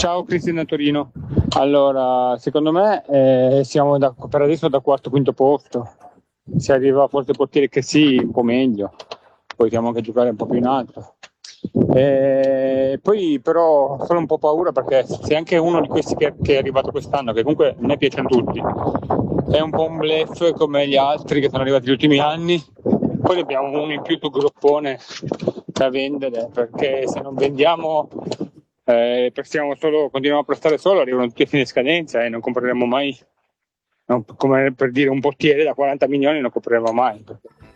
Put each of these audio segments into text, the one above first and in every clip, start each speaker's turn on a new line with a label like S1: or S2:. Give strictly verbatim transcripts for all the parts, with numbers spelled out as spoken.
S1: Ciao Cristina Torino. Allora, secondo me eh, siamo da, per adesso da quarto quinto posto. Se arriva forse il portiere che sì, un po' meglio. Possiamo anche giocare un po' più in alto. E poi però ho solo un po' paura perché se anche uno di questi che, che è arrivato quest'anno, che comunque a me piacciono tutti, è un po' un bluff come gli altri che sono arrivati gli ultimi anni, poi abbiamo uno in più sul gruppone da vendere, perché se non vendiamo eh, prestiamo solo, continuiamo a prestare solo, arrivano tutti a fine scadenza e non compreremo mai, non, come per dire un portiere da quaranta milioni non compreremo mai.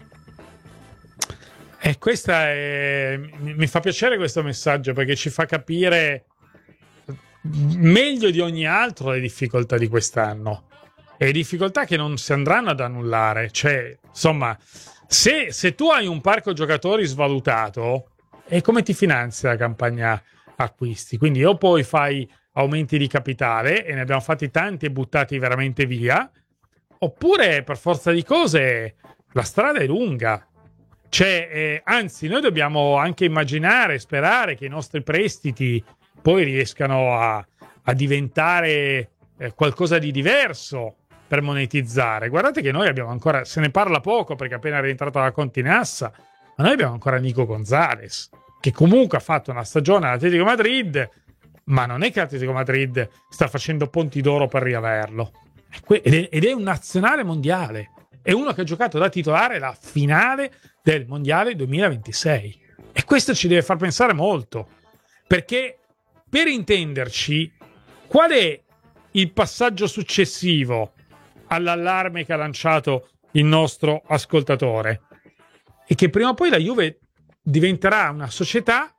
S2: E questa è, mi fa piacere questo messaggio perché ci fa capire meglio di ogni altro le difficoltà di quest'anno e difficoltà che non si andranno ad annullare. Cioè, insomma, se, se tu hai un parco giocatori svalutato, e come ti finanzi la campagna acquisti? Quindi o poi fai aumenti di capitale, e ne abbiamo fatti tanti e buttati veramente via, oppure per forza di cose la strada è lunga. Cioè, eh, anzi, noi dobbiamo anche immaginare, sperare che i nostri prestiti poi riescano a, a diventare eh, qualcosa di diverso per monetizzare. Guardate che noi abbiamo ancora, se ne parla poco perché appena è rientrato la Continassa, ma noi abbiamo ancora Nico Gonzalez, che comunque ha fatto una stagione all'Atletico Madrid, ma non è che l'Atletico Madrid sta facendo ponti d'oro per riaverlo. Ed è, ed è un nazionale mondiale. È uno che ha giocato da titolare la finale del mondiale duemilaventisei. E questo ci deve far pensare molto. Perché, per intenderci, qual è il passaggio successivo all'allarme che ha lanciato il nostro ascoltatore? E che prima o poi la Juve diventerà una società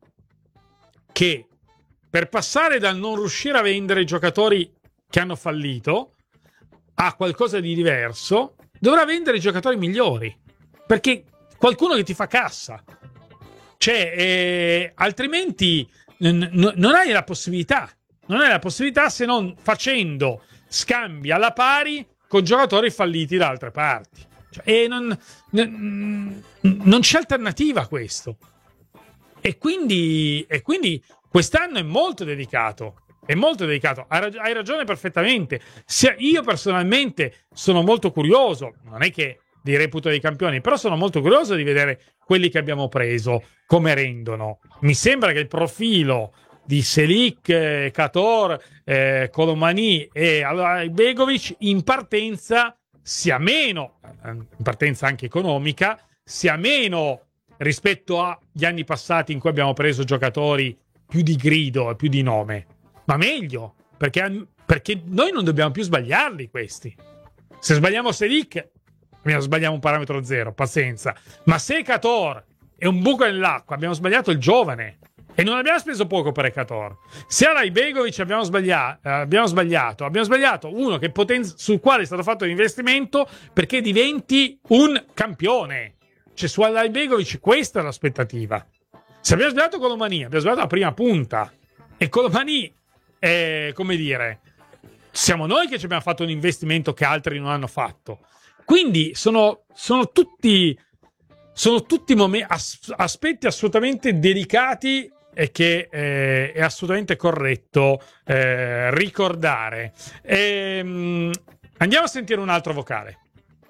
S2: che, per passare dal non riuscire a vendere i giocatori che hanno fallito a qualcosa di diverso, dovrà vendere i giocatori migliori, perché qualcuno che ti fa cassa. Cioè, eh, altrimenti n- n- non hai la possibilità. Non hai la possibilità se non facendo scambi alla pari con giocatori falliti da altre parti. Cioè, e non, n- non c'è alternativa a questo. E quindi, e quindi quest'anno è molto dedicato. È molto delicato, hai, rag- hai ragione perfettamente. Se io personalmente sono molto curioso, non è che di reputo dei campioni, però sono molto curioso di vedere quelli che abbiamo preso, come rendono. Mi sembra che il profilo di Selic, eh, Kator, eh, Colomani e Begovic in partenza sia meno, in partenza anche economica, sia meno rispetto agli anni passati in cui abbiamo preso giocatori più di grido e più di nome. Ma meglio, perché, perché noi non dobbiamo più sbagliarli questi. Se sbagliamo Selic, sbagliamo un parametro zero, pazienza. Ma se Kator è un buco nell'acqua, abbiamo sbagliato il giovane. E non abbiamo speso poco per Kator. Se a Begovic abbiamo sbagliato, abbiamo sbagliato, abbiamo sbagliato uno che poten- sul quale è stato fatto l'investimento perché diventi un campione. Cioè, su Begovic questa è l'aspettativa. Se abbiamo sbagliato Colomani, abbiamo sbagliato la prima punta. E Colomani, Eh, come dire, siamo noi che ci abbiamo fatto un investimento che altri non hanno fatto. Quindi sono, sono tutti sono tutti momen- as- aspetti assolutamente delicati e che eh, è assolutamente corretto eh, ricordare. E, andiamo a sentire un altro vocale.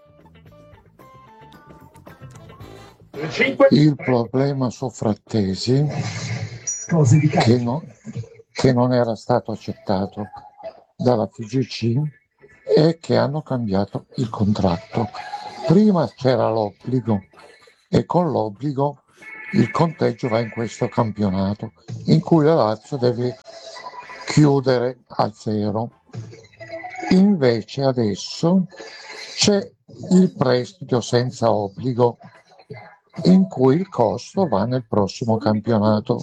S3: Il problema su Frattesi che non che non era stato accettato dalla F I G C e che hanno cambiato il contratto. Prima c'era l'obbligo e con l'obbligo il conteggio va in questo campionato in cui la Lazio deve chiudere a zero. Invece adesso c'è il prestito senza obbligo in cui il costo va nel prossimo campionato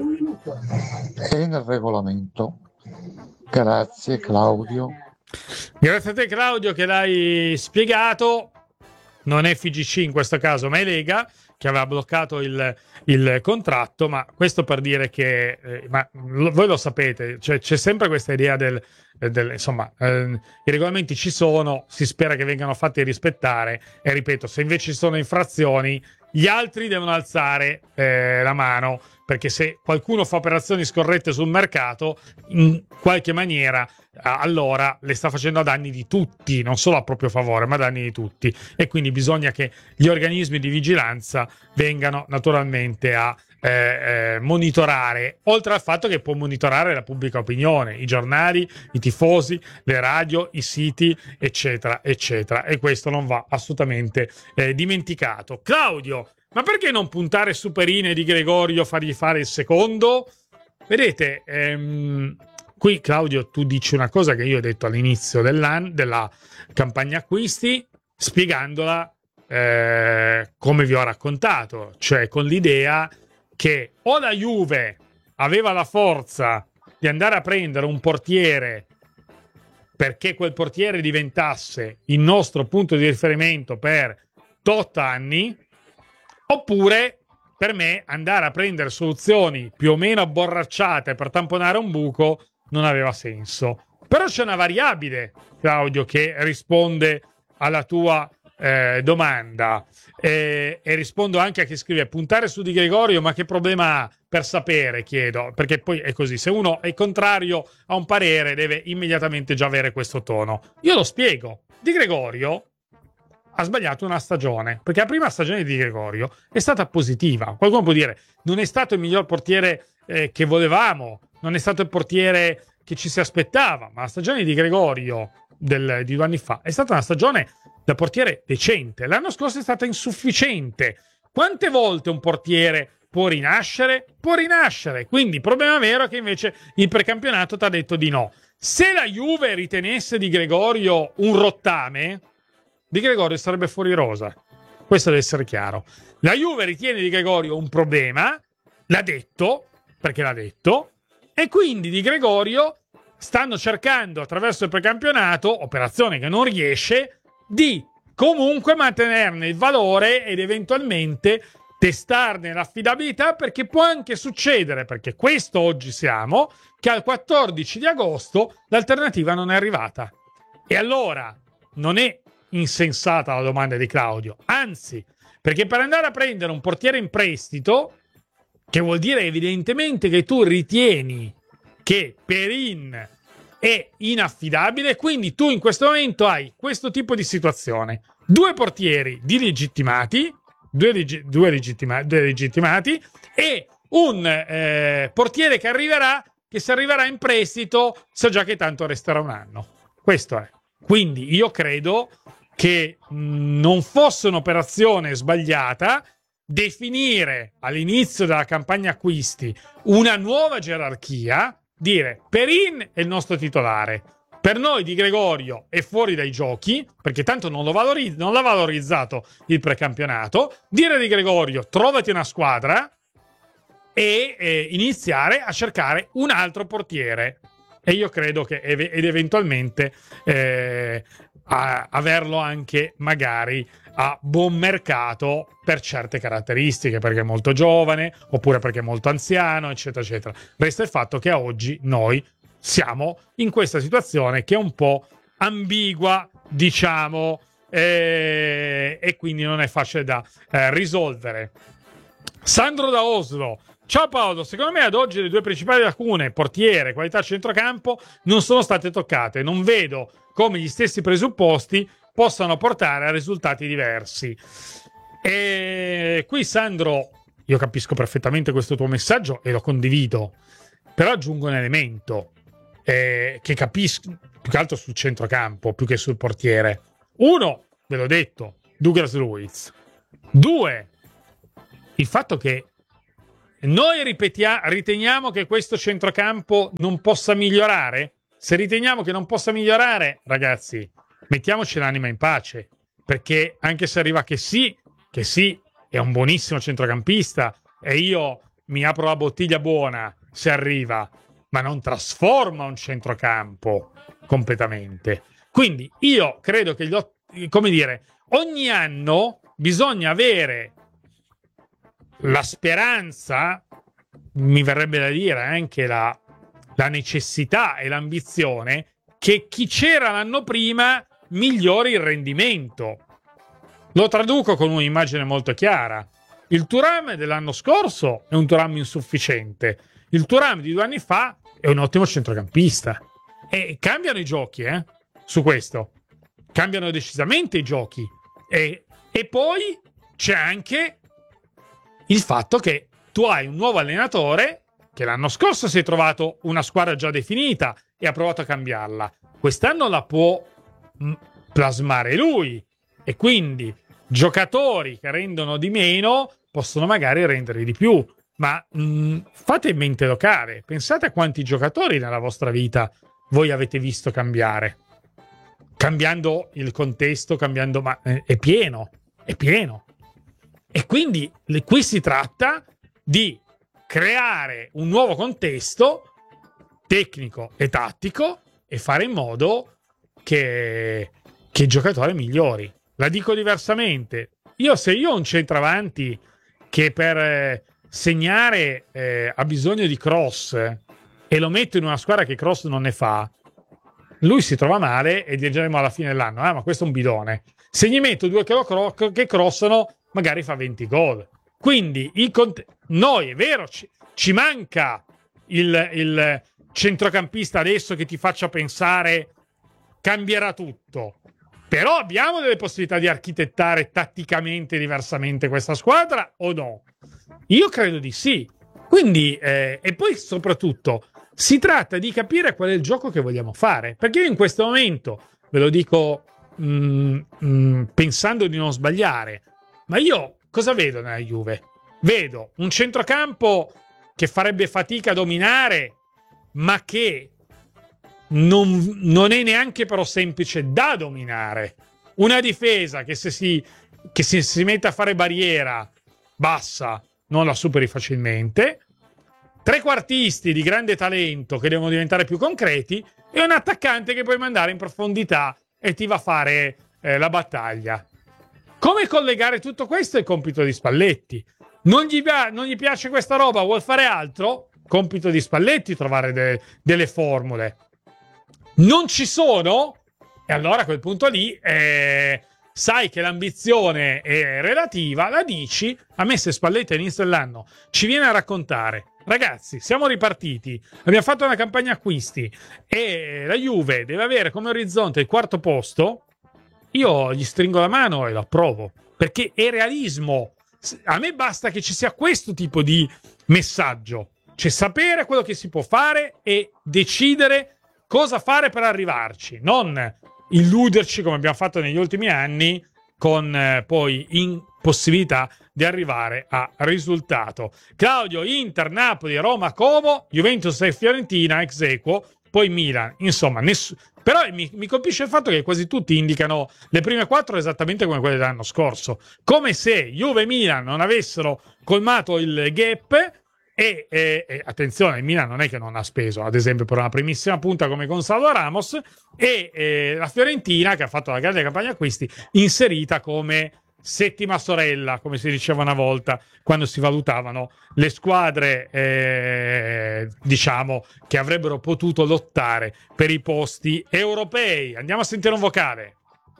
S3: e nel regolamento. Grazie Claudio.
S2: Grazie a te Claudio che l'hai spiegato. Non è F I G C in questo caso, ma è Lega che aveva bloccato il, il contratto, ma questo per dire che eh, ma lo, voi lo sapete, cioè, c'è sempre questa idea del, del insomma eh, i regolamenti ci sono, si spera che vengano fatti rispettare e ripeto, se invece ci sono infrazioni gli altri devono alzare eh, la mano perché se qualcuno fa operazioni scorrette sul mercato, in qualche maniera allora le sta facendo a danni di tutti, non solo a proprio favore, ma a danni di tutti, e quindi bisogna che gli organismi di vigilanza vengano naturalmente a eh, eh, monitorare, oltre al fatto che può monitorare la pubblica opinione, i giornali, i tifosi, le radio, i siti, eccetera, eccetera, e questo non va assolutamente eh, dimenticato. Claudio, ma perché non puntare su Perin e Di Gregorio, fargli fare il secondo? Vedete, ehm, qui Claudio tu dici una cosa che io ho detto all'inizio dell'anno, della campagna acquisti, spiegandola eh, come vi ho raccontato, cioè con l'idea che o la Juve aveva la forza di andare a prendere un portiere perché quel portiere diventasse il nostro punto di riferimento per tot anni, oppure per me andare a prendere soluzioni più o meno abborracciate per tamponare un buco non aveva senso. Però c'è una variabile, Claudio, che risponde alla tua eh, domanda eh, e rispondo anche a chi scrive puntare su Di Gregorio, ma che problema ha? Per sapere, chiedo, perché poi è così, se uno è contrario a un parere deve immediatamente già avere questo tono. Io lo spiego. Di Gregorio ha sbagliato una stagione, perché la prima stagione di Di Gregorio è stata positiva. Qualcuno può dire non è stato il miglior portiere eh, che volevamo, non è stato il portiere che ci si aspettava, ma la stagione di Gregorio del, di due anni fa è stata una stagione da portiere decente. L'anno scorso è stata insufficiente. Quante volte un portiere può rinascere? Può rinascere. Quindi il problema vero è che invece il precampionato ti ha detto di no. Se la Juve ritenesse Di Gregorio un rottame, Di Gregorio sarebbe fuori rosa. Questo deve essere chiaro. La Juve ritiene Di Gregorio un problema, l'ha detto, perché l'ha detto, e quindi Di Gregorio stanno cercando attraverso il precampionato, operazione che non riesce, di comunque mantenerne il valore ed eventualmente testarne l'affidabilità, perché può anche succedere, perché questo oggi siamo, che al quattordici di agosto l'alternativa non è arrivata. E allora non è insensata la domanda di Claudio, anzi, perché per andare a prendere un portiere in prestito, che vuol dire evidentemente che tu ritieni che Perin è inaffidabile, quindi tu in questo momento hai questo tipo di situazione: due portieri di legittimati, due, leggi- due, legittima- due legittimati e un eh, portiere che arriverà, che se arriverà in prestito sa già che tanto resterà un anno. Questo è. Quindi io credo che mh, non fosse un'operazione sbagliata definire all'inizio della campagna acquisti una nuova gerarchia, dire Perin è il nostro titolare, per noi Di Gregorio è fuori dai giochi perché tanto non, lo valorizz- non l'ha valorizzato il precampionato, dire a Di Gregorio trovati una squadra e eh, iniziare a cercare un altro portiere, e io credo che ev- ed eventualmente eh, a averlo anche magari a buon mercato per certe caratteristiche, perché è molto giovane oppure perché è molto anziano, eccetera eccetera. Resta il fatto che a oggi noi siamo in questa situazione che è un po' ambigua, diciamo, eh, e quindi non è facile da eh, risolvere. Sandro da Oslo: ciao Paolo, secondo me ad oggi le due principali lacune, portiere, qualità centrocampo, non sono state toccate. Non vedo come gli stessi presupposti possano portare a risultati diversi. E qui, Sandro, io capisco perfettamente questo tuo messaggio e lo condivido, però aggiungo un elemento eh, che capisco più che altro sul centrocampo più che sul portiere. Uno, ve l'ho detto, Douglas Luiz. Due, il fatto che noi ripetia- riteniamo che questo centrocampo non possa migliorare. Se riteniamo che non possa migliorare, ragazzi, mettiamoci l'anima in pace, perché anche se arriva che sì, che sì, è un buonissimo centrocampista e io mi apro la bottiglia buona se arriva, ma non trasforma un centrocampo completamente. Quindi io credo che, gli, come dire, ogni anno bisogna avere la speranza, mi verrebbe da dire anche la, la necessità e l'ambizione che chi c'era l'anno prima migliori il rendimento. Lo traduco con un'immagine molto chiara. Il Thuram dell'anno scorso è un Thuram insufficiente. Il Thuram di due anni fa è un ottimo centrocampista. E cambiano i giochi, eh? Su questo. Cambiano decisamente i giochi. E, e poi c'è anche il fatto che tu hai un nuovo allenatore che l'anno scorso si è trovato una squadra già definita e ha provato a cambiarla. Quest'anno la può mh, plasmare lui. E quindi giocatori che rendono di meno possono magari rendere di più. Ma mh, fate mente locale. Pensate a quanti giocatori nella vostra vita voi avete visto cambiare. Cambiando il contesto, cambiando... Ma eh, è pieno, è pieno. E quindi qui si tratta di creare un nuovo contesto tecnico e tattico e fare in modo che, che i giocatori migliori. La dico diversamente. Io se io ho un centravanti che per eh, segnare eh, ha bisogno di cross eh, e lo metto in una squadra che cross non ne fa, lui si trova male e diremo alla fine dell'anno, ah, ma questo è un bidone. Se gli metto due che, lo cro- che crossano, magari fa venti gol. Quindi il cont- noi, è vero, ci, ci manca il, il centrocampista adesso che ti faccia pensare cambierà tutto. Però abbiamo delle possibilità di architettare tatticamente diversamente questa squadra o no? Io credo di sì. Quindi, eh, e poi soprattutto, si tratta di capire qual è il gioco che vogliamo fare. Perché io in questo momento, ve lo dico mh, mh, pensando di non sbagliare, ma io cosa vedo nella Juve? Vedo un centrocampo che farebbe fatica a dominare, ma che non, non è neanche però semplice da dominare. Una difesa che se si, che se si mette a fare barriera bassa non la superi facilmente. Trequartisti di grande talento che devono diventare più concreti e un attaccante che puoi mandare in profondità e ti va a fare eh, la battaglia. Come collegare tutto questo è il compito di Spalletti. Non gli, non gli piace questa roba, vuol fare altro? Compito di Spalletti trovare de, delle formule. Non ci sono? E allora a quel punto lì eh, sai che l'ambizione è relativa, la dici. A me se Spalletti all'inizio dell'anno ci viene a raccontare: ragazzi, siamo ripartiti, abbiamo fatto una campagna acquisti e la Juve deve avere come orizzonte il quarto posto, io gli stringo la mano e lo approvo, perché è realismo. A me basta che ci sia questo tipo di messaggio, cioè sapere quello che si può fare e decidere cosa fare per arrivarci, non illuderci come abbiamo fatto negli ultimi anni con eh, poi impossibilità di arrivare a risultato. Claudio, Inter, Napoli, Roma, Como, Juventus e Fiorentina ex aequo, poi Milan, insomma, ness- però mi, mi colpisce il fatto che quasi tutti indicano le prime quattro esattamente come quelle dell'anno scorso, come se Juve e Milan non avessero colmato il gap. E, e, e attenzione, il Milan non è che non ha speso, ad esempio, per una primissima punta come Gonzalo Ramos, e e la Fiorentina, che ha fatto la grande campagna acquisti, inserita come settima sorella, come si diceva una volta quando si valutavano le squadre eh, diciamo che avrebbero potuto lottare per i posti europei. Andiamo a sentire un vocale.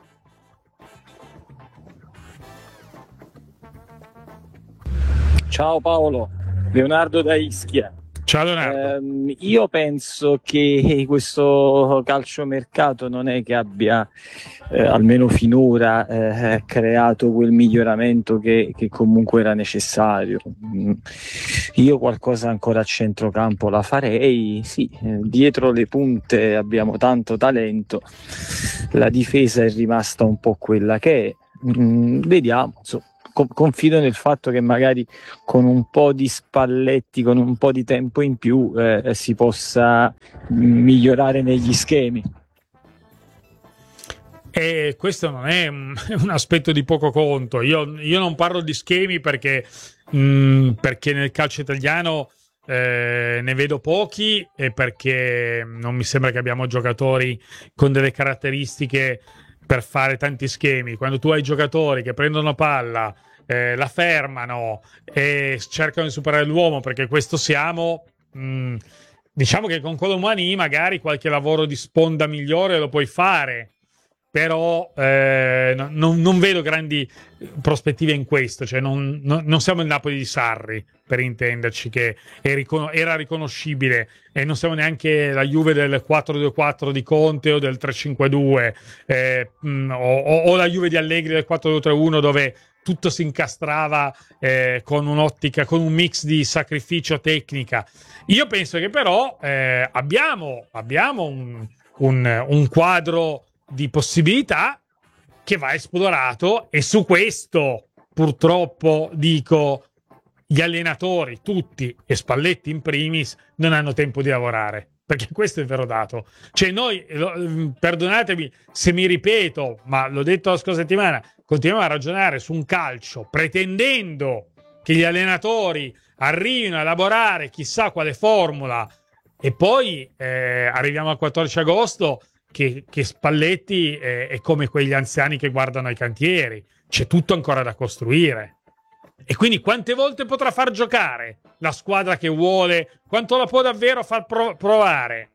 S4: Ciao Paolo, Leonardo da Ischia.
S2: Ciao Leonardo.
S4: Eh, io penso che questo calciomercato non è che abbia, eh, almeno finora, eh, creato quel miglioramento che, che comunque era necessario. Mm. Io qualcosa ancora a centrocampo la farei, sì, eh, dietro le punte abbiamo tanto talento, la difesa è rimasta un po' quella che è. Mm, vediamo, insomma. Confido nel fatto che magari con un po' di Spalletti, con un po' di tempo in più, eh, si possa migliorare negli schemi.
S2: E questo non è un, un aspetto di poco conto. Io, io non parlo di schemi perché, mh, perché nel calcio italiano eh, ne vedo pochi e perché non mi sembra che abbiamo giocatori con delle caratteristiche per fare tanti schemi. Quando tu hai giocatori che prendono palla, eh, la fermano e cercano di superare l'uomo, perché questo siamo, mh, diciamo che con Colomani magari qualche lavoro di sponda migliore lo puoi fare, però eh, no, non, non vedo grandi prospettive in questo, cioè non, non, non siamo il Napoli di Sarri, per intenderci, che è ricon- era riconoscibile, e non siamo neanche la Juve del quattro due quattro di Conte o del tre cinque due eh, mh, o, o la Juve di Allegri del quattro due tre uno, dove tutto si incastrava eh, con un'ottica, con un mix di sacrificio tecnica. Io penso che però eh, abbiamo, abbiamo un, un, un quadro di possibilità che va esplorato, e su questo purtroppo dico gli allenatori tutti, e Spalletti in primis, non hanno tempo di lavorare, perché questo è il vero dato. Cioè noi, perdonatemi se mi ripeto, ma l'ho detto la scorsa settimana, continuiamo a ragionare su un calcio pretendendo che gli allenatori arrivino a elaborare chissà quale formula, e poi eh, arriviamo al quattordici agosto che, che Spalletti è, è come quegli anziani che guardano ai cantieri, c'è tutto ancora da costruire. E quindi quante volte potrà far giocare la squadra che vuole? Quanto la può davvero far pro- provare?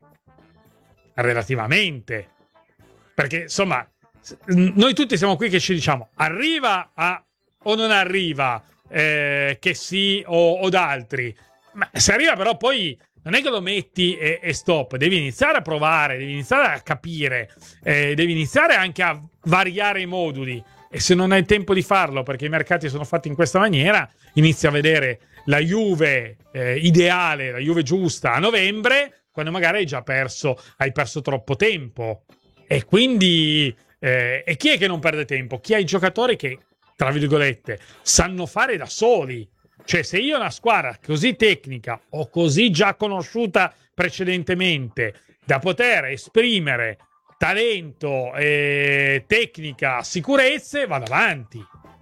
S2: Relativamente. Perché insomma, noi tutti siamo qui che ci diciamo arriva a, o non arriva, eh, che sì o, o d'altri. Ma se arriva però poi non è che lo metti e, e stop, devi iniziare a provare, devi iniziare a capire, eh, devi iniziare anche a variare i moduli. E se non hai tempo di farlo perché i mercati sono fatti in questa maniera, inizi a vedere la Juve eh, ideale, la Juve giusta a novembre, quando magari hai già perso, hai perso troppo tempo. E quindi eh, e chi è che non perde tempo? Chi ha i giocatori che, tra virgolette, sanno fare da soli. Cioè, se io ho una squadra così tecnica o così già conosciuta precedentemente da poter esprimere talento, eh, tecnica, sicurezze, vado avanti.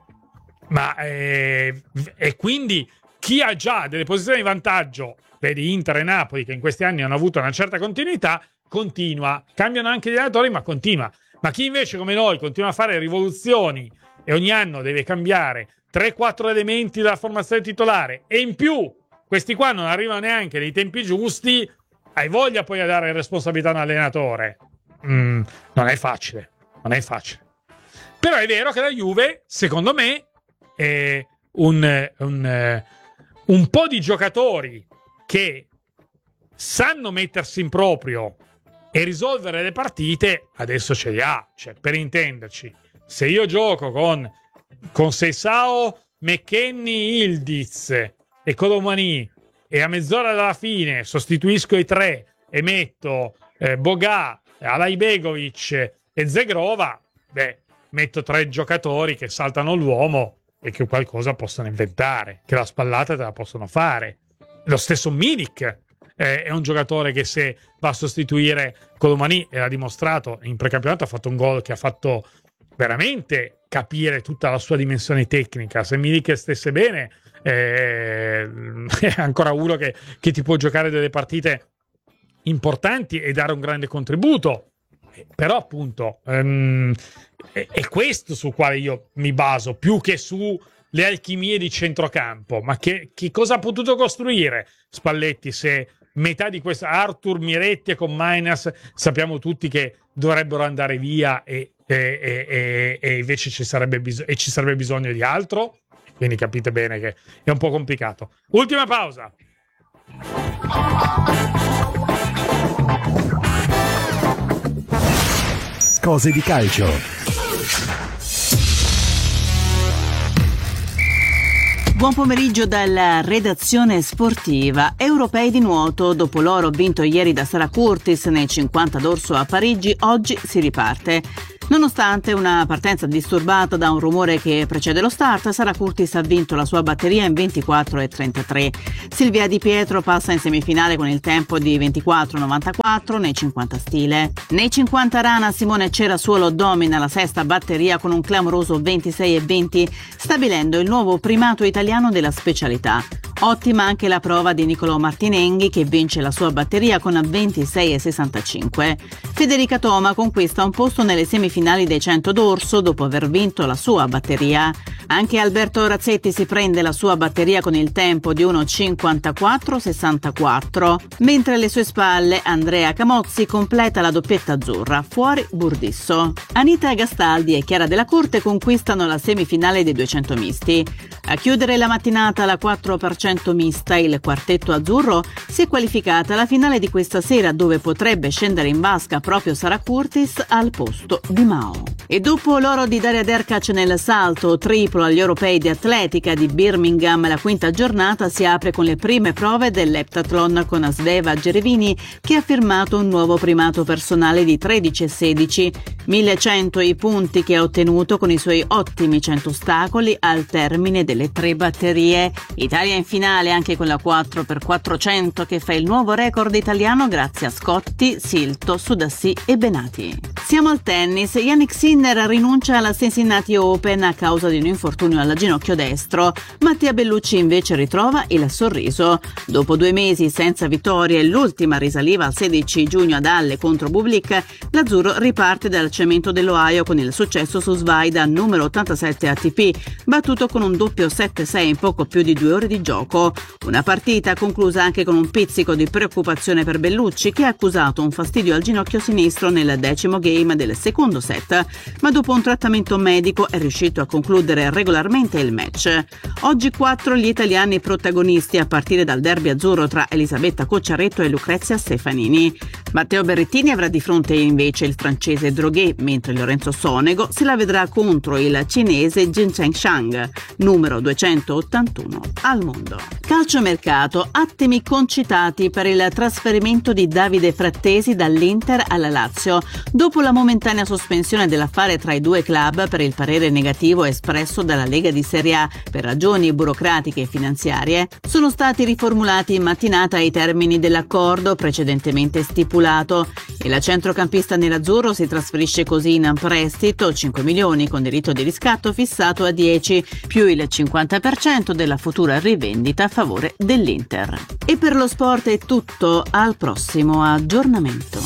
S2: Ma eh, e quindi chi ha già delle posizioni di vantaggio, vedi Inter e Napoli, che in questi anni hanno avuto una certa continuità, continua. Cambiano anche gli allenatori, ma continua. Ma chi invece come noi continua a fare rivoluzioni e ogni anno deve cambiare tre quattro elementi della formazione titolare, e in più questi qua non arrivano neanche nei tempi giusti, hai voglia poi a dare responsabilità a un allenatore? Mm, non è facile, non è facile. Però è vero che la Juve, secondo me, è un, un, un po' di giocatori che sanno mettersi in proprio e risolvere le partite, adesso ce li ha. Cioè, per intenderci, se io gioco con, con Seisao, McKennie, Ildiz e Colomani, e a mezz'ora dalla fine sostituisco i tre e metto eh, Boga, Alajbegovic e Zegrova, beh, metto tre giocatori che saltano l'uomo e che qualcosa possono inventare, che la spallata te la possono fare. Lo stesso Milik eh, è un giocatore che, se va a sostituire Colomani, e l'ha dimostrato in precampionato, ha fatto un gol che ha fatto veramente capire tutta la sua dimensione tecnica. Se Milik stesse bene, eh, è ancora uno che, che ti può giocare delle partite importanti e dare un grande contributo. Però appunto um, è, è questo sul quale io mi baso, più che su le alchimie di centrocampo. Ma che, che cosa ha potuto costruire Spalletti, se metà di questa, Arthur, Miretti e con Mainas, sappiamo tutti che dovrebbero andare via, e, e, e, e invece ci sarebbe, bis- e ci sarebbe bisogno di altro? Quindi capite bene che è un po' complicato. Ultima pausa.
S5: Cose di calcio.
S6: Buon pomeriggio dalla redazione sportiva. Europei di nuoto. Dopo l'oro vinto ieri da Sara Curtis nei cinquanta d'orso a Parigi, oggi si riparte. Nonostante una partenza disturbata da un rumore che precede lo start, Sara Curtis ha vinto la sua batteria in ventiquattro e trentatré. Silvia Di Pietro passa in semifinale con il tempo di ventiquattro novantaquattro nei cinquanta stile. Nei cinquanta rana Simone Cerasuolo domina la sesta batteria con un clamoroso ventisei e venti, stabilendo il nuovo primato italiano della specialità. Ottima anche la prova di Nicolò Martinenghi, che vince la sua batteria con ventisei e sessantacinque. Federica Toma conquista un posto nelle semifinali dei cento d'orso dopo aver vinto la sua batteria. Anche Alberto Razzetti si prende la sua batteria con il tempo di uno cinquantaquattro sessantaquattro, mentre alle sue spalle Andrea Camozzi completa la doppietta azzurra, fuori Burdisso. Anita Gastaldi e Chiara Della Corte conquistano la semifinale dei duecento misti. A chiudere la mattinata la quattro per cento mista, il quartetto azzurro si è qualificata alla finale di questa sera, dove potrebbe scendere in vasca proprio Sara Curtis al posto di Mao. E dopo l'oro di Daria Derkac nel salto triplo agli europei di atletica di Birmingham, la quinta giornata si apre con le prime prove dell'eptathlon con Sveva Gerevini, che ha firmato un nuovo primato personale di tredici e sedici. millecento i punti che ha ottenuto con i suoi ottimi cento ostacoli al termine delle tre batterie. Italia in finale anche con la quattro per quattrocento, che fa il nuovo record italiano grazie a Scotti, Silto, Sudassi e Benati. Siamo al tennis. Jannik Sinner rinuncia alla Cincinnati Open a causa di un infortunio al ginocchio destro. Mattia Bellucci invece ritrova il sorriso. Dopo due mesi senza vittorie, l'ultima risaliva al sedici giugno ad Halle contro Bublik, l'azzurro riparte dal cemento dell'Ohio con il successo su Svaida, numero ottantasette A T P, battuto con un doppio sette sei in poco più di due ore di gioco. Una partita conclusa anche con un pizzico di preoccupazione per Bellucci, che ha accusato un fastidio al ginocchio sinistro nel decimo game del secondo set, ma dopo un trattamento medico è riuscito a concludere regolarmente il match. Oggi quattro gli italiani protagonisti, a partire dal derby azzurro tra Elisabetta Cocciaretto e Lucrezia Stefanini. Matteo Berrettini avrà di fronte invece il francese Droguet, mentre Lorenzo Sonego se la vedrà contro il cinese Jincheng Shang, numero duecentottantuno al mondo. Calciomercato, attimi concitati per il trasferimento di Davide Frattesi dall'Inter alla Lazio. Dopo la momentanea sospensione dell'affare tra i due club per il parere negativo espresso dalla Lega di Serie A per ragioni burocratiche e finanziarie, sono stati riformulati in mattinata i termini dell'accordo precedentemente stipulato e la centrocampista nerazzurro si trasferisce così in prestito, cinque milioni con diritto di riscatto fissato a dieci, più il cinquanta per cento della futura rivendita a favore dell'Inter. E per lo sport è tutto, al prossimo aggiornamento.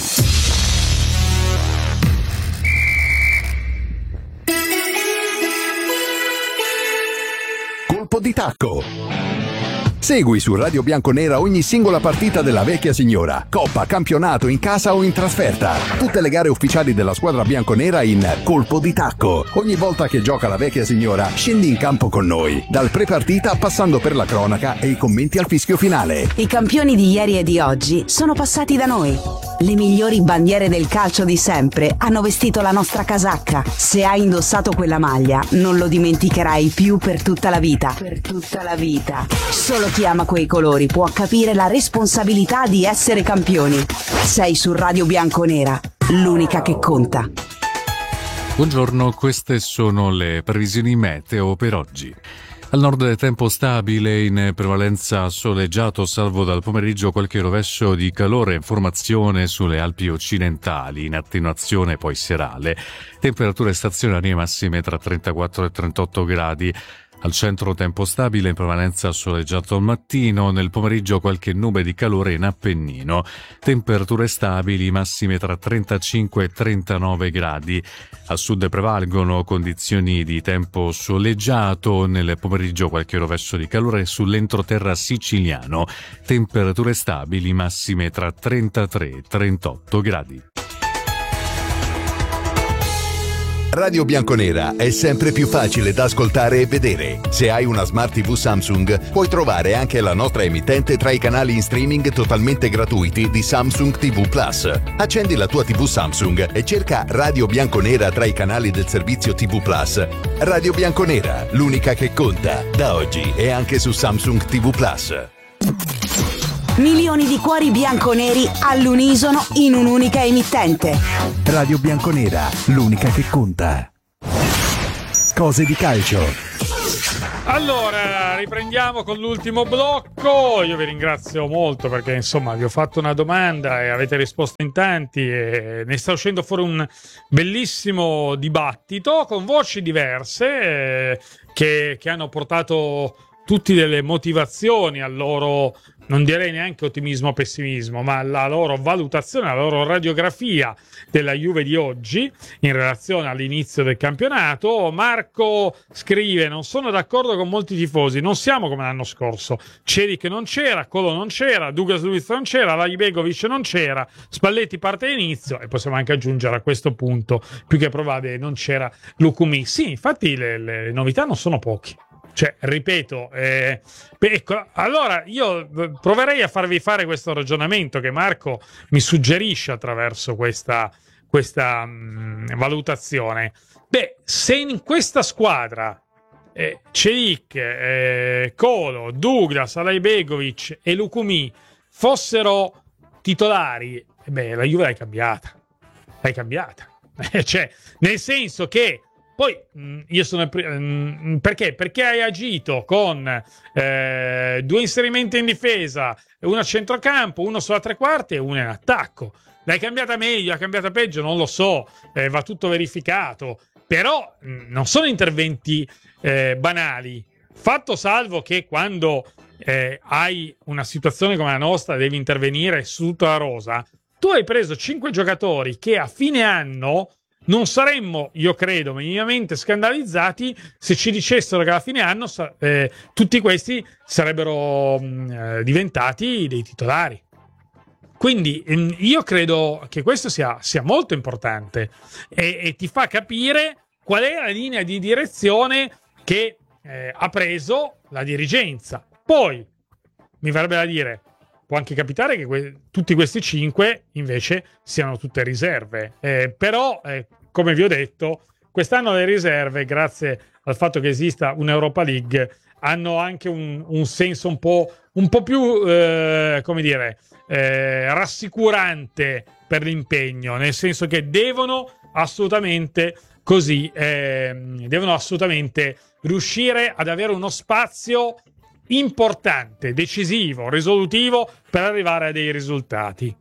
S5: Colpo di tacco. Segui su Radio Bianconera ogni singola partita della vecchia signora, coppa, campionato, in casa o in trasferta. Tutte le gare ufficiali della squadra bianconera in Colpo di tacco. Ogni volta che gioca la vecchia signora, scendi in campo con noi, dal pre-partita passando per la cronaca e i commenti al fischio finale.
S7: I campioni di ieri e di oggi sono passati da noi. Le migliori bandiere del calcio di sempre hanno vestito la nostra casacca. Se hai indossato quella maglia, non lo dimenticherai più per tutta la vita. Per tutta la vita. Solo chi ama quei colori può capire la responsabilità di essere campioni. Sei su Radio Bianconera, l'unica che conta.
S8: Buongiorno, queste sono le previsioni meteo per oggi. Al nord tempo stabile, in prevalenza soleggiato, salvo dal pomeriggio qualche rovescio di calore in formazione sulle Alpi occidentali, in attenuazione poi serale. Temperature stazionarie massime tra trentaquattro e trentotto gradi. Al centro tempo stabile, in prevalenza soleggiato al mattino, nel pomeriggio qualche nube di calore in Appennino. Temperature stabili, massime tra trentacinque e trentanove gradi. Al sud prevalgono condizioni di tempo soleggiato, nel pomeriggio qualche rovescio di calore sull'entroterra siciliano. Temperature stabili, massime tra trentatré e trentotto gradi.
S5: Radio Bianconera è sempre più facile da ascoltare e vedere. Se hai una Smart tivù Samsung, puoi trovare anche la nostra emittente tra i canali in streaming totalmente gratuiti di Samsung tivù Plus. Accendi la tua tivù Samsung e cerca Radio Bianconera tra i canali del servizio tivù Plus. Radio Bianconera, l'unica che conta, da oggi e anche su Samsung tivù Plus.
S7: Milioni di cuori bianconeri all'unisono in un'unica emittente.
S5: Radio Bianconera, l'unica che conta. Cose di calcio.
S2: Allora, riprendiamo con l'ultimo blocco. Io vi ringrazio molto perché insomma vi ho fatto una domanda e avete risposto in tanti e ne sta uscendo fuori un bellissimo dibattito con voci diverse eh, che, che hanno portato tutte delle motivazioni al loro, non direi neanche ottimismo o pessimismo, ma alla loro valutazione, alla loro radiografia della Juve di oggi in relazione all'inizio del campionato. Marco scrive: non sono d'accordo con molti tifosi, non siamo come l'anno scorso. Celic non c'era, Colo non c'era, Douglas Luiz non c'era, Laibegovic non c'era, Spalletti parte all'inizio, e possiamo anche aggiungere a questo punto, più che probabile, non c'era Lukumi. Sì, infatti le, le novità non sono poche. Cioè, ripeto, eh, ecco, allora io proverei a farvi fare questo ragionamento che Marco mi suggerisce attraverso questa, questa mh, valutazione. Beh, se in questa squadra eh, Celic, eh, Colo, Douglas, Alaibegovic e Lukumi fossero titolari, beh, la Juve l'hai cambiata. L'hai cambiata. Cioè, nel senso che poi io sono il, perché? Perché hai agito con eh, due inserimenti in difesa, uno a centrocampo, uno sulla tre quarti e uno in attacco. L'hai cambiata meglio, l'hai cambiata peggio, non lo so, eh, va tutto verificato. Però mh, non sono interventi eh, banali. Fatto salvo che quando eh, hai una situazione come la nostra, devi intervenire su tutta la rosa, tu hai preso cinque giocatori che a fine anno non saremmo, io credo, minimamente scandalizzati se ci dicessero che alla fine anno eh, tutti questi sarebbero mh, diventati dei titolari. Quindi mh, io credo che questo sia, sia molto importante e, e ti fa capire qual è la linea di direzione che eh, ha preso la dirigenza. Poi mi verrebbe da dire, può anche capitare che que- tutti questi cinque invece siano tutte riserve, eh, però eh, come vi ho detto, quest'anno le riserve, grazie al fatto che esista un'Europa League, hanno anche un, un senso un po', un po' più, eh, come dire, eh, rassicurante per l'impegno, nel senso che devono assolutamente così, eh, devono assolutamente riuscire ad avere uno spazio importante, decisivo, risolutivo per arrivare a dei risultati.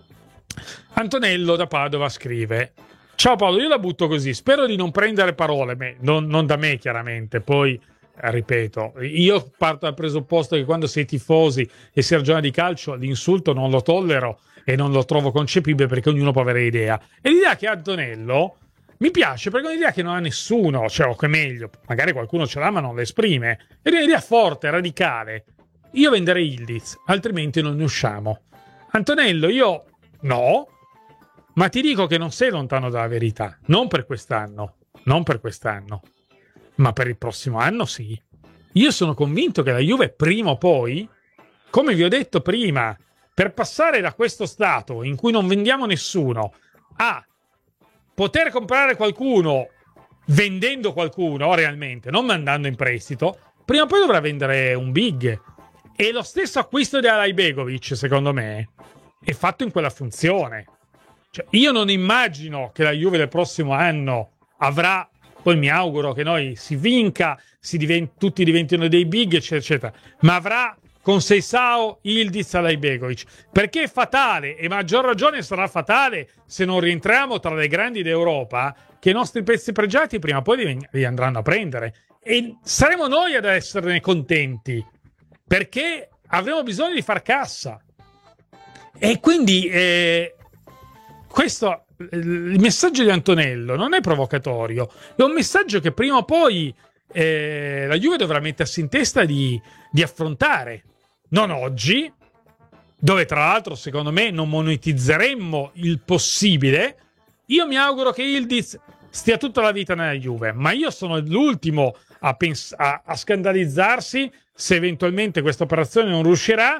S2: Antonello da Padova scrive: ciao Paolo, io la butto così, spero di non prendere parole, me, non, non da me chiaramente, poi eh, ripeto, io parto dal presupposto che quando sei tifosi e si ragiona di calcio l'insulto non lo tollero e non lo trovo concepibile, perché ognuno può avere idea, e l'idea che ha Antonello mi piace perché è un'idea che non ha nessuno, cioè, o che meglio, magari qualcuno ce l'ha ma non l'esprime, è un'idea forte, radicale. Io venderei Yildiz, altrimenti non ne usciamo. Antonello, io no, ma ti dico che non sei lontano dalla verità, non per quest'anno, non per quest'anno, ma per il prossimo anno sì. Io sono convinto che la Juve prima o poi, come vi ho detto prima, per passare da questo stato in cui non vendiamo nessuno a poter comprare qualcuno vendendo qualcuno realmente, non mandando in prestito, prima o poi dovrà vendere un big. E lo stesso acquisto di Alaibegovic, secondo me, è fatto in quella funzione. Cioè, io non immagino che la Juve del prossimo anno avrà, poi mi auguro che noi si vinca, si diventi, tutti diventino dei big, eccetera, eccetera, ma avrà con Seisao, Yildiz, Alaibegovic, perché è fatale, e maggior ragione sarà fatale se non rientriamo tra le grandi d'Europa, che i nostri pezzi pregiati prima o poi li andranno a prendere, e saremo noi ad esserne contenti, perché avremo bisogno di far cassa. E quindi eh, questo, il messaggio di Antonello non è provocatorio, è un messaggio che prima o poi eh, la Juve dovrà mettersi in testa di, di affrontare. Non oggi, dove tra l'altro secondo me non monetizzeremmo il possibile. Io mi auguro che Yildiz stia tutta la vita nella Juve, ma io sono l'ultimo a, pens- a-, a scandalizzarsi se eventualmente questa operazione non riuscirà,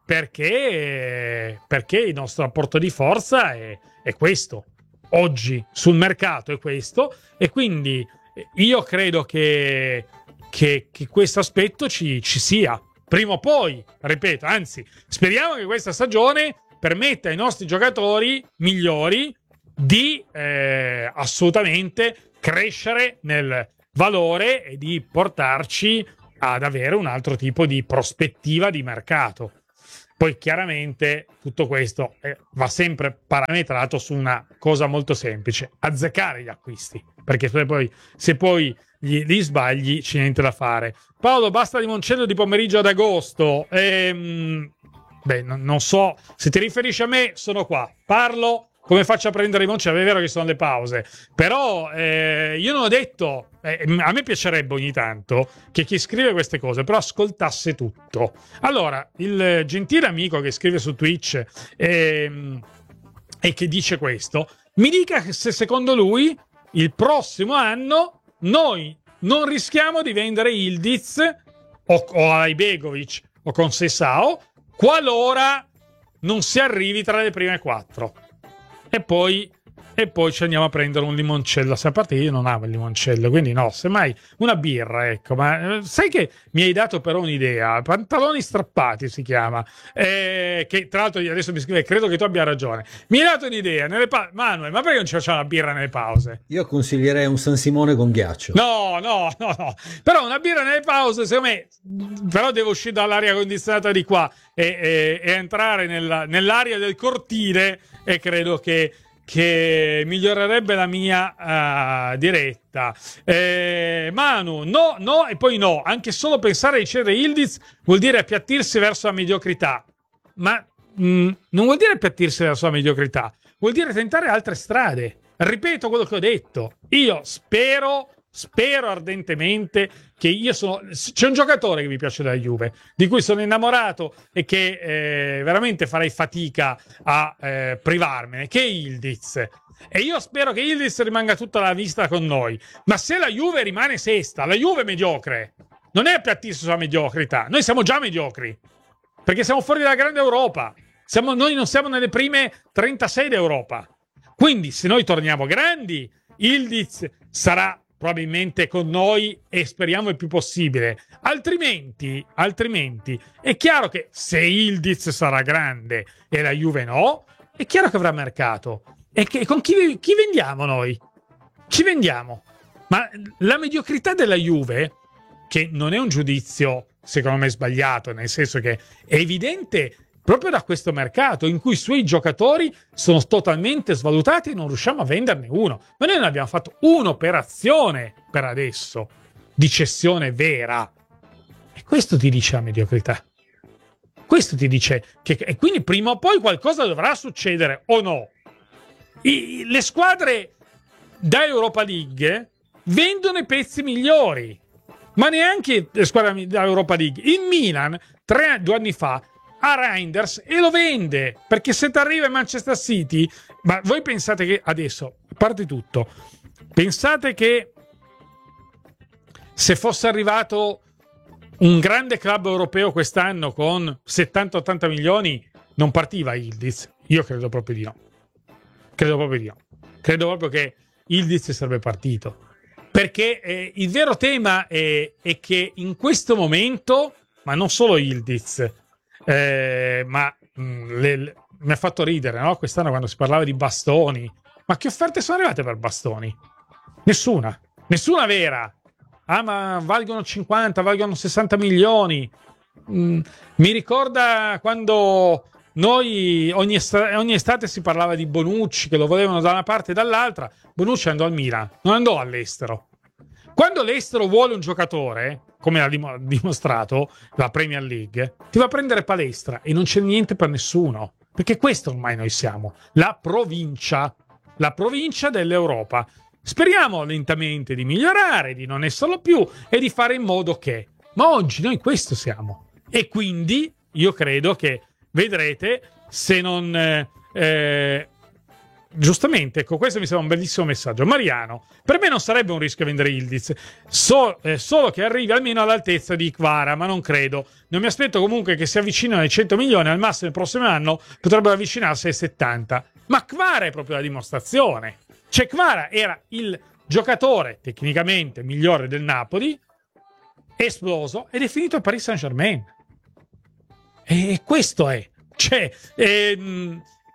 S2: perché, perché il nostro rapporto di forza è, è questo. Oggi sul mercato è questo, e quindi io credo che, che, che questo aspetto ci, ci sia. Prima o poi, ripeto, anzi, speriamo che questa stagione permetta ai nostri giocatori migliori di eh, assolutamente crescere nel valore e di portarci ad avere un altro tipo di prospettiva di mercato. Poi chiaramente tutto questo eh, va sempre parametrato su una cosa molto semplice: azzeccare gli acquisti, perché se poi, se poi gli, li sbagli c'è niente da fare. Paolo, basta limoncello di pomeriggio ad agosto. Ehm, beh, non, non so, se ti riferisci a me sono qua, parlo. Come faccio a prendere i limoncello? È vero che sono le pause, però eh, io non ho detto, eh, a me piacerebbe ogni tanto che chi scrive queste cose però ascoltasse tutto. Allora, il gentile amico che scrive su Twitch eh, e che dice questo, mi dica se secondo lui il prossimo anno noi non rischiamo di vendere Ildiz o, o Aibegovic o Conceição qualora non si arrivi tra le prime quattro. E poi, e poi ci andiamo a prendere un limoncello. Se a parte io non amo il limoncello, quindi no, semmai una birra, ecco. Ma eh, sai che mi hai dato però un'idea? Pantaloni strappati si chiama, eh, che tra l'altro adesso mi scrive, credo che tu abbia ragione. Mi hai dato un'idea, nelle pa- Manuel, ma perché non ci facciamo la birra nelle pause?
S9: Io consiglierei un San Simone con ghiaccio.
S2: No, no, no, no. Però una birra nelle pause, secondo me, però devo uscire dall'aria condizionata di qua e, e, e entrare nella, nell'aria del cortile, e credo che, che migliorerebbe la mia uh, diretta. Eh, Manu, no, no e poi no. Anche solo pensare di cedere Ildiz vuol dire appiattirsi verso la mediocrità. Ma mh, non vuol dire appiattirsi verso la mediocrità, vuol dire tentare altre strade. Ripeto quello che ho detto. Io spero... Spero ardentemente che io sono... C'è un giocatore che mi piace della Juve, di cui sono innamorato e che eh, veramente farei fatica a eh, privarmene, che è Ildiz. E io spero che Ildiz rimanga tutta la vista con noi. Ma se la Juve rimane sesta, la Juve è mediocre, non è appiattirsi sulla mediocrità. Noi siamo già mediocri, perché siamo fuori dalla grande Europa. Siamo, noi non siamo nelle prime trentasei d'Europa. Quindi se noi torniamo grandi, Ildiz sarà probabilmente con noi e speriamo il più possibile. Altrimenti, altrimenti è chiaro che se Ildiz sarà grande e la Juve no, è chiaro che avrà mercato. E che, con chi, chi vendiamo noi? Ci vendiamo. Ma la mediocrità della Juve, che non è un giudizio secondo me sbagliato, nel senso che è evidente proprio da questo mercato in cui i suoi giocatori sono totalmente svalutati e non riusciamo a venderne uno. Ma noi non abbiamo fatto un'operazione per adesso di cessione vera. E questo ti dice la mediocrità. Questo ti dice che... E quindi prima o poi qualcosa dovrà succedere, o no? I, le squadre da Europa League vendono i pezzi migliori. Ma neanche le squadre da Europa League. Il Milan, tre, due anni fa, a Reinders e lo vende, perché se ti arriva in Manchester City, ma voi pensate che adesso, a parte tutto, pensate che se fosse arrivato un grande club europeo quest'anno con settanta ottanta milioni non partiva Ildiz? Io credo proprio di no. Credo proprio di no. Credo proprio che Ildiz sarebbe partito, perché eh, il vero tema è, è che in questo momento, ma non solo Ildiz, Eh, ma mh, le, le, mi ha fatto ridere, no? Quest'anno quando si parlava di Bastoni. Ma che offerte sono arrivate per Bastoni? Nessuna, nessuna vera. Ah, ma valgono cinquanta, valgono sessanta milioni. Mm, mi ricorda quando noi ogni, est- ogni estate si parlava di Bonucci, che lo volevano da una parte e dall'altra. Bonucci andò al Milan, non andò all'estero. Quando l'estero vuole un giocatore, come ha dim- dimostrato la Premier League, ti va a prendere palestra e non c'è niente per nessuno, perché questo ormai noi siamo, la provincia, la provincia dell'Europa. Speriamo lentamente di migliorare, di non esserlo più e di fare in modo che, ma oggi noi questo siamo, e quindi io credo che vedrete se non eh, eh, giustamente, ecco, questo mi sembra un bellissimo messaggio. Mariano, per me non sarebbe un rischio vendere Ildiz, so, eh, solo che arrivi almeno all'altezza di Kvara, ma non credo. Non mi aspetto comunque che si avvicinino ai cento milioni, al massimo il prossimo anno potrebbero avvicinarsi ai settanta. Ma Kvara è proprio la dimostrazione. Cioè Kvara era il giocatore tecnicamente migliore del Napoli, esploso, ed è finito a Paris Saint-Germain. E questo è. Cioè... Ehm,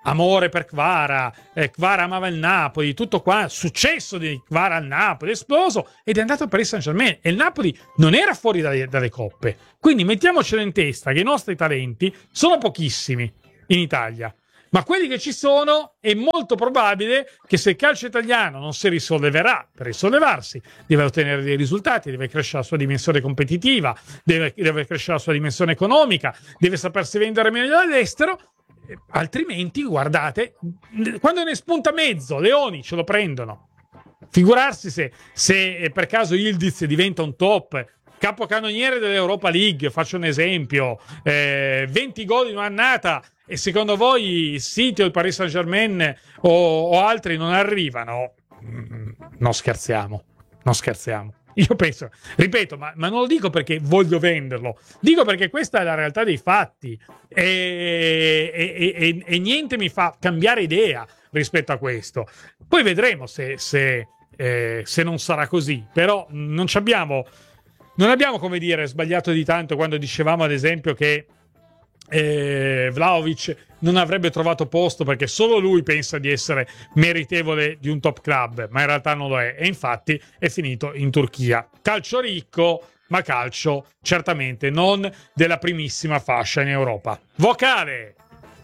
S2: amore per Kvara, eh, Kvara amava il Napoli, tutto qua, successo di Kvara al Napoli, esploso, ed è andato a Paris Saint-Germain, e il Napoli non era fuori dalle, dalle coppe. Quindi mettiamocelo in testa che i nostri talenti sono pochissimi in Italia, ma quelli che ci sono è molto probabile che se il calcio italiano non si risolleverà, per risollevarsi deve ottenere dei risultati, deve crescere la sua dimensione competitiva, deve, deve crescere la sua dimensione economica, deve sapersi vendere meglio all'estero, altrimenti guardate, quando ne spunta mezzo Leoni ce lo prendono. Figurarsi se, se per caso Yildiz diventa un top capocannoniere dell'Europa League, faccio un esempio, eh, venti gol in un'annata, e secondo voi il City o il Paris Saint-Germain o, o altri non arrivano? Mm, non scherziamo, non scherziamo. Io penso, ripeto, ma, ma non lo dico perché voglio venderlo, dico perché questa è la realtà dei fatti, e, e, e, e niente mi fa cambiare idea rispetto a questo. Poi vedremo se, se, eh, se non sarà così, però non ci abbiamo, non abbiamo, come dire, sbagliato di tanto quando dicevamo ad esempio che eh, Vlahovic non avrebbe trovato posto perché solo lui pensa di essere meritevole di un top club, ma in realtà non lo è, e infatti è finito in Turchia. Calcio ricco, ma calcio certamente non della primissima fascia in Europa. Vocale!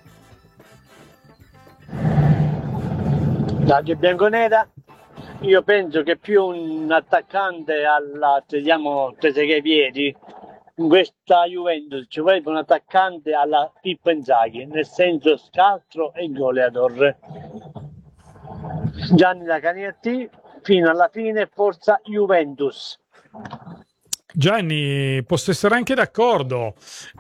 S10: Radio Bianconera, io penso che più un attaccante alla, teniamo Trezeguet, in questa Juventus ci vorrebbe un attaccante alla Pippo Inzaghi, nel senso scaltro e goleador. Gianni da Caniati, fino alla fine forza Juventus.
S2: Gianni, posso essere anche d'accordo,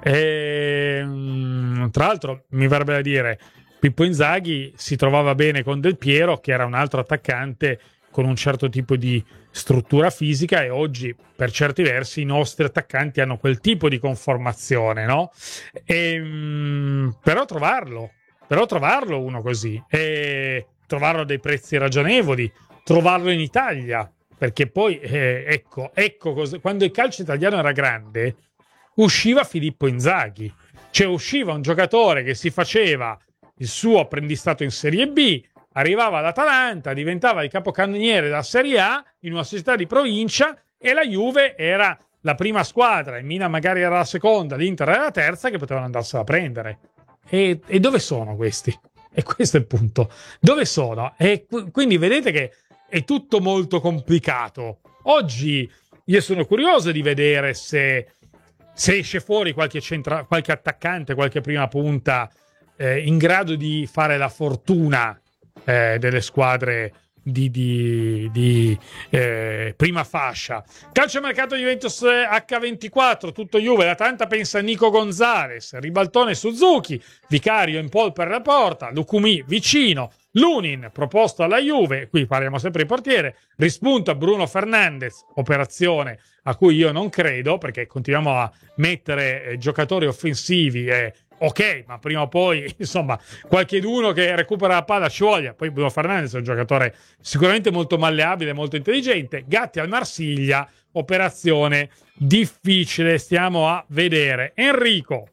S2: e, tra l'altro mi verrebbe da dire Pippo Inzaghi si trovava bene con Del Piero, che era un altro attaccante con un certo tipo di struttura fisica, e oggi per certi versi i nostri attaccanti hanno quel tipo di conformazione, no? E, mh, però trovarlo, però trovarlo uno così, e trovarlo a dei prezzi ragionevoli, trovarlo in Italia, perché poi eh, ecco, ecco cosa, quando il calcio italiano era grande usciva Filippo Inzaghi, cioè usciva un giocatore che si faceva il suo apprendistato in Serie B, arrivava all'Atalanta, diventava il capocannoniere della Serie A in una società di provincia, e la Juve era la prima squadra, il Milan magari era la seconda, l'Inter era la terza, che potevano andarsela a prendere. E, e dove sono questi? E questo è il punto. Dove sono? E quindi vedete che è tutto molto complicato. Oggi io sono curioso di vedere se, se esce fuori qualche, centra, qualche attaccante, qualche prima punta eh, in grado di fare la fortuna Eh, delle squadre di, di, di eh, prima fascia. Calciomercato Juventus acca ventiquattro, tutto Juve, l'Atalanta pensa a Nico Gonzalez, Ribaltone Suzuki, Vicario in pole per la porta, Lucumi vicino, Lunin proposto alla Juve, qui parliamo sempre di portiere, rispunta Bruno Fernandes, operazione a cui io non credo, perché continuiamo a mettere eh, giocatori offensivi e ok, ma prima o poi, insomma, qualcheduno che recupera la palla ci voglia. Poi Bruno Fernandes è un giocatore sicuramente molto malleabile, molto intelligente. Gatti al Marsiglia, operazione difficile, stiamo a vedere. Enrico,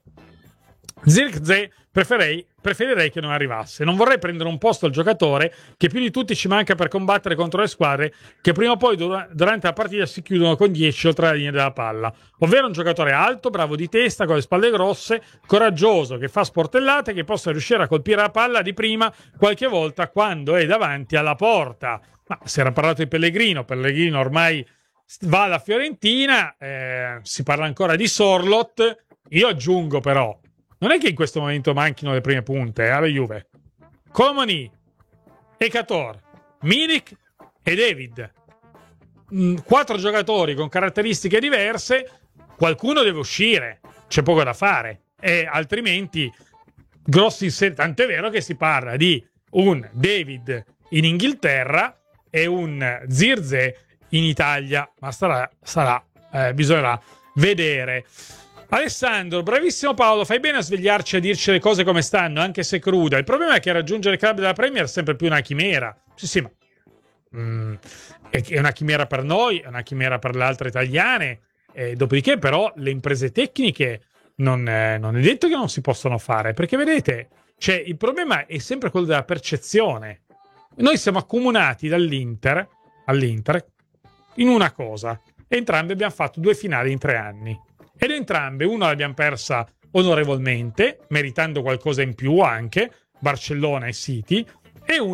S2: Zirkzee preferirei, preferirei che non arrivasse. Non vorrei prendere un posto al giocatore che più di tutti ci manca per combattere contro le squadre che prima o poi dur- durante la partita si chiudono con dieci oltre la linea della palla. Ovvero un giocatore alto, bravo di testa, con le spalle grosse, coraggioso, che fa sportellate, che possa riuscire a colpire la palla di prima qualche volta quando è davanti alla porta. Ma si era parlato di Pellegrino, Pellegrino ormai va alla Fiorentina, eh, si parla ancora di Sorloth. Io aggiungo però, non è che in questo momento manchino le prime punte eh, alla Juve. Colomani, Ekator, Milik e David. Mm, quattro giocatori con caratteristiche diverse, qualcuno deve uscire, c'è poco da fare. E altrimenti, grossi in serie, tant'è vero che si parla di un David in Inghilterra e un Zirkzee in Italia, ma sarà, sarà eh, bisognerà vedere. Alessandro, bravissimo Paolo, fai bene a svegliarci a dirci le cose come stanno, anche se cruda. Il problema è che raggiungere il club della Premier è sempre più una chimera. Sì, sì, ma mm, è una chimera per noi, è una chimera per le altre italiane. E dopodiché, però, le imprese tecniche non, eh, non è detto che non si possono fare, perché vedete, Cioè, il problema è sempre quello della percezione. Noi siamo accomunati dall'Inter all'Inter in una cosa. Entrambi abbiamo fatto due finali in tre anni. Ed entrambe, una l'abbiamo persa onorevolmente, meritando qualcosa in più anche, Barcellona e City, e